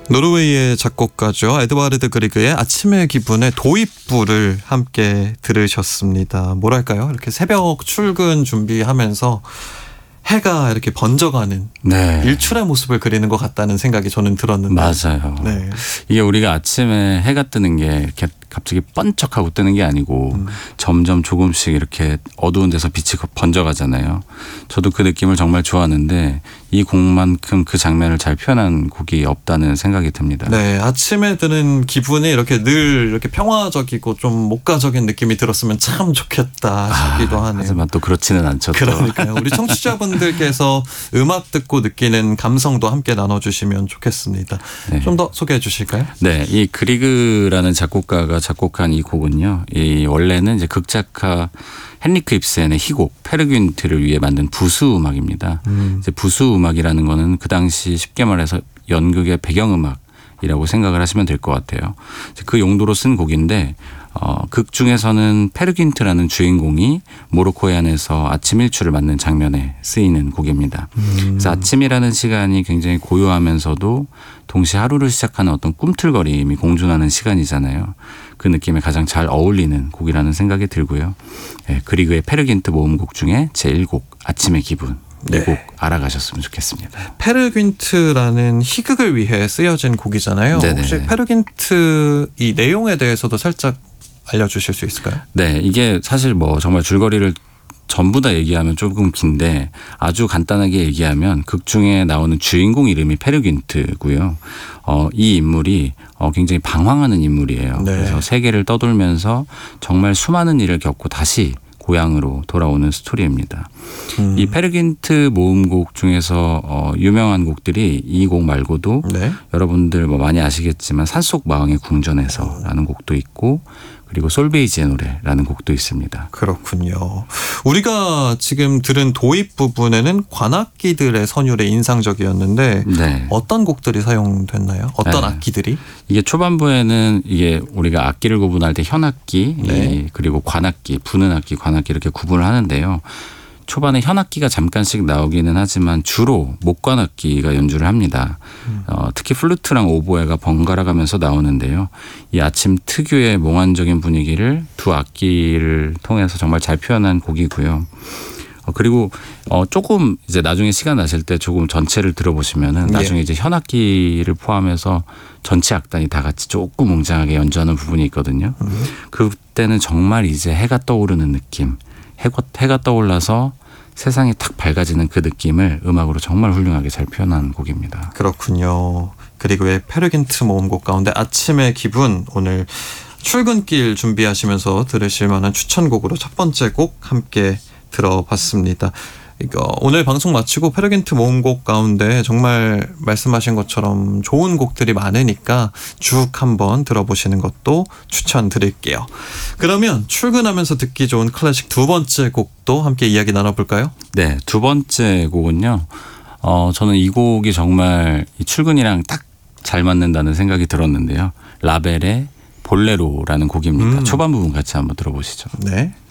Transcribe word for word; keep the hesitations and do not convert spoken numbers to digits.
노르웨이의 작곡가죠. 에드와르드 그리그의 아침의 기분의 도입부를 함께 들으셨습니다. 뭐랄까요? 이렇게 새벽 출근 준비하면서 해가 이렇게 번져가는 네. 일출의 모습을 그리는 것 같다는 생각이 저는 들었는데. 맞아요. 네. 이게 우리가 아침에 해가 뜨는 게 이렇게 갑자기 번쩍하고 뜨는 게 아니고 음. 점점 조금씩 이렇게 어두운 데서 빛이 번져가잖아요. 저도 그 느낌을 정말 좋아하는데 이 곡만큼 그 장면을 잘 표현한 곡이 없다는 생각이 듭니다. 네, 아침에 드는 기분이 이렇게 늘 이렇게 평화적이고 좀 목가적인 느낌이 들었으면 참 좋겠다 싶기도 아, 하네요. 하지만 또 그렇지는 않죠. 그러니까요. 우리 청취자분들께서 음악 듣고 느끼는 감성도 함께 나눠주시면 좋겠습니다. 네. 좀 더 소개해 주실까요? 네, 이 그리그라는 작곡가가 작곡한 이 곡은요. 이 원래는 이제 극작가 헨리크 입센의 희곡 페르귄트를 위해 만든 부수 음악입니다. 음. 이제 부수 음악이라는 거는 그 당시 쉽게 말해서 연극의 배경음악이라고 생각을 하시면 될 것 같아요. 그 용도로 쓴 곡인데 어, 극 중에서는 페르귄트라는 주인공이 모로코 해안에서 아침 일출을 맞는 장면에 쓰이는 곡입니다. 음. 그래서 아침이라는 시간이 굉장히 고요하면서도 동시에 하루를 시작하는 어떤 꿈틀거림이 공존하는 시간이잖아요. 그 느낌에 가장 잘 어울리는 곡이라는 생각이 들고요. 네, 그리그의 페르귄트 모음곡 중에 제일 곡 아침의 기분. 이 곡 네. 알아가셨으면 좋겠습니다. 페르귄트라는 희극을 위해 쓰여진 곡이잖아요. 네네. 혹시 페르귄트 이 내용에 대해서도 살짝 알려주실 수 있을까요? 네, 이게 사실 뭐 정말 줄거리를 전부 다 얘기하면 조금 긴데 아주 간단하게 얘기하면 극 중에 나오는 주인공 이름이 페르귄트고요. 어, 이 인물이 어, 굉장히 방황하는 인물이에요. 네. 그래서 세계를 떠돌면서 정말 수많은 일을 겪고 다시 고향으로 돌아오는 스토리입니다. 음. 이 페르귄트 모음곡 중에서 어, 유명한 곡들이 이 곡 말고도 네. 여러분들 뭐 많이 아시겠지만 산속 마왕의 궁전에서라는 곡도 있고 그리고 솔베이지의 노래라는 곡도 있습니다. 그렇군요. 우리가 지금 들은 도입 부분에는 관악기들의 선율이 인상적이었는데 네. 어떤 곡들이 사용됐나요? 어떤 네. 악기들이? 이게 초반부에는 이게 우리가 악기를 구분할 때 현악기 네. 그리고 관악기, 부는 악기, 관악기 이렇게 구분을 하는데요. 초반에 현악기가 잠깐씩 나오기는 하지만 주로 목관악기가 연주를 합니다. 음. 어, 특히 플루트랑 오보에가 번갈아 가면서 나오는데요. 이 아침 특유의 몽환적인 분위기를 두 악기를 통해서 정말 잘 표현한 곡이고요. 어, 그리고 어, 조금 이제 나중에 시간 나실 때 조금 전체를 들어보시면은 나중에 예. 이제 현악기를 포함해서 전체 악단이 다 같이 조금 웅장하게 연주하는 부분이 있거든요. 음. 그때는 정말 이제 해가 떠오르는 느낌. 해가, 해가 떠올라서 세상이 탁 밝아지는 그 느낌을 음악으로 정말 훌륭하게 잘 표현한 곡입니다. 그렇군요. 그리고 왜 페르귄트 모음곡 가운데 아침의 기분 오늘 출근길 준비하시면서 들으실 만한 추천곡으로 첫 번째 곡 함께 들어봤습니다. 이거 오늘 방송 마치고 페르귄트 모음곡 가운데 정말 말씀하신 것처럼 좋은 곡들이 많으니까 쭉 한번 들어보시는 것도 추천드릴게요. 그러면 출근하면서 듣기 좋은 클래식 두 번째 곡도 함께 이야기 나눠볼까요? 네, 두 번째 곡은요. 어, 저는 이 곡이 정말 이 출근이랑 딱 잘 맞는다는 생각이 들었는데요. 라벨의 볼레로라는 곡입니다. 음. 초반 부분 같이 한번 들어보시죠. 네.